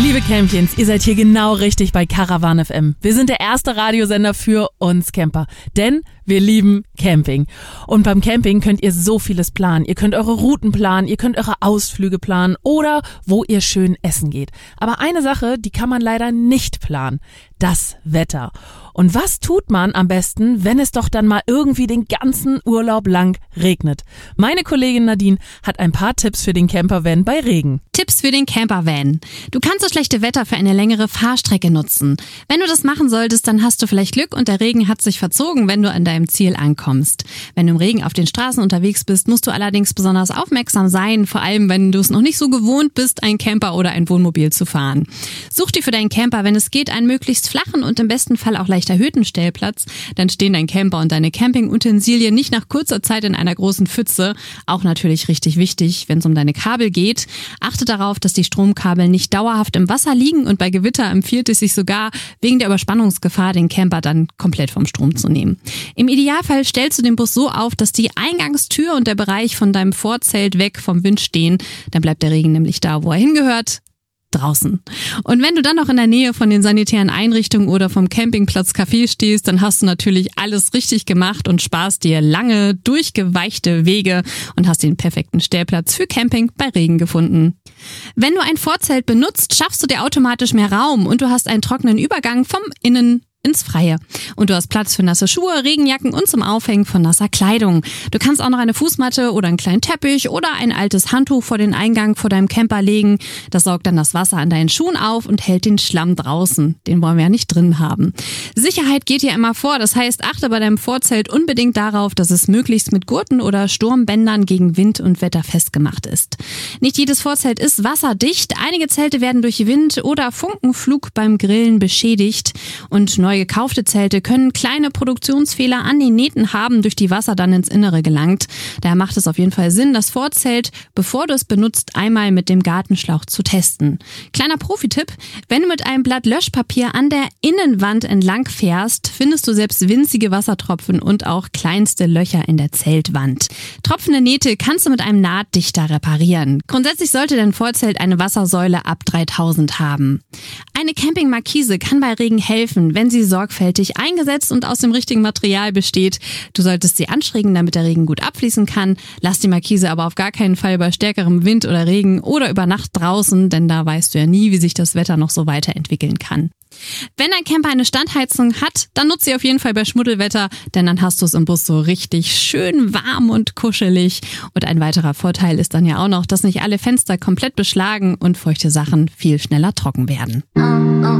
Liebe Campchens, ihr seid hier genau richtig bei Caravan FM. Wir sind der erste Radiosender für uns Camper, denn wir lieben Camping. Und beim Camping könnt ihr so vieles planen. Ihr könnt eure Routen planen, ihr könnt eure Ausflüge planen oder wo ihr schön essen geht. Aber eine Sache, die kann man leider nicht planen: das Wetter. Und was tut man am besten, wenn es doch dann mal irgendwie den ganzen Urlaub lang regnet? Meine Kollegin Nadine hat ein paar Tipps für den Campervan bei Regen. Tipps für den Campervan. Du kannst das schlechte Wetter für eine längere Fahrstrecke nutzen. Wenn du das machen solltest, dann hast du vielleicht Glück und der Regen hat sich verzogen, wenn du an deinem Ziel ankommst. Wenn du im Regen auf den Straßen unterwegs bist, musst du allerdings besonders aufmerksam sein, vor allem wenn du es noch nicht so gewohnt bist, ein Camper oder ein Wohnmobil zu fahren. Such dir für deinen Camper, wenn es geht, einen möglichst flachen und im besten Fall auch leicht erhöhten Stellplatz. Dann stehen dein Camper und deine Campingutensilien nicht nach kurzer Zeit in einer großen Pfütze. Auch natürlich richtig wichtig, wenn es um deine Kabel geht. Achte darauf, dass die Stromkabel nicht dauerhaft im Wasser liegen und bei Gewitter empfiehlt es sich sogar, wegen der Überspannungsgefahr den Camper dann komplett vom Strom zu nehmen. Im Idealfall stellst du den Bus so auf, dass die Eingangstür und der Bereich von deinem Vorzelt weg vom Wind stehen. Dann bleibt der Regen nämlich da, wo er hingehört: draußen. Und wenn du dann noch in der Nähe von den sanitären Einrichtungen oder vom Campingplatz Café stehst, dann hast du natürlich alles richtig gemacht und sparst dir lange, durchgeweichte Wege und hast den perfekten Stellplatz für Camping bei Regen gefunden. Wenn du ein Vorzelt benutzt, schaffst du dir automatisch mehr Raum und du hast einen trockenen Übergang vom Innen ins Freie. Und du hast Platz für nasse Schuhe, Regenjacken und zum Aufhängen von nasser Kleidung. Du kannst auch noch eine Fußmatte oder einen kleinen Teppich oder ein altes Handtuch vor den Eingang vor deinem Camper legen. Das saugt dann das Wasser an deinen Schuhen auf und hält den Schlamm draußen. Den wollen wir ja nicht drin haben. Sicherheit geht hier immer vor. Das heißt, achte bei deinem Vorzelt unbedingt darauf, dass es möglichst mit Gurten oder Sturmbändern gegen Wind und Wetter festgemacht ist. Nicht jedes Vorzelt ist wasserdicht. Einige Zelte werden durch Wind oder Funkenflug beim Grillen beschädigt und neu gekaufte Zelte können kleine Produktionsfehler an den Nähten haben, durch die Wasser dann ins Innere gelangt. Daher macht es auf jeden Fall Sinn, das Vorzelt, bevor du es benutzt, einmal mit dem Gartenschlauch zu testen. Kleiner Profi-Tipp: Wenn du mit einem Blatt Löschpapier an der Innenwand entlang fährst, findest du selbst winzige Wassertropfen und auch kleinste Löcher in der Zeltwand. Tropfende Nähte kannst du mit einem Nahtdichter reparieren. Grundsätzlich sollte dein Vorzelt eine Wassersäule ab 3000 haben. Eine Campingmarkise kann bei Regen helfen, wenn sie sorgfältig eingesetzt und aus dem richtigen Material besteht. Du solltest sie anschrägen, damit der Regen gut abfließen kann. Lass die Markise aber auf gar keinen Fall bei stärkerem Wind oder Regen oder über Nacht draußen, denn da weißt du ja nie, wie sich das Wetter noch so weiterentwickeln kann. Wenn dein Camper eine Standheizung hat, dann nutze sie auf jeden Fall bei Schmuddelwetter, denn dann hast du es im Bus so richtig schön warm und kuschelig. Und ein weiterer Vorteil ist dann ja auch noch, dass nicht alle Fenster komplett beschlagen und feuchte Sachen viel schneller trocken werden.